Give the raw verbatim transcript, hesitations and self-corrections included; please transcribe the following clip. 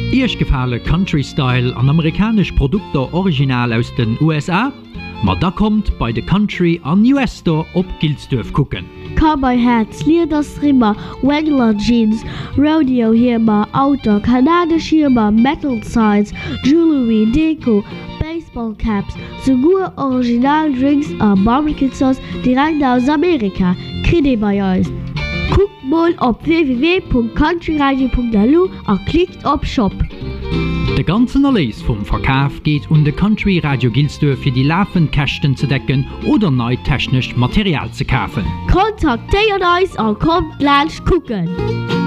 Ihrch gefale Country-Style an amerikanisch Produkte original aus den U S A? Ma da kommt bei de Country an U S Store op Gilsdorf gucken. Cowboy Hats, Lederstrimmer, Wrangler Jeans, Rodeo Hirmer, Auto, kanadisch Hirmer, Metal Signs, Jewelry, Deko, Baseball Caps, sogar Original Drinks und Barbecue Sauce direkt aus Amerika. Kriegt bei uns. Guckt mal auf w w w punkt countryradio punkt l u und klickt auf Shop. De ganzen Erlös vom Verkauf geht um de Country Radio Gilsdorf für die Laufenkästen zu decken oder neu technisch Material zu kaufen. Kontaktiert uns und kommt gleich gucken.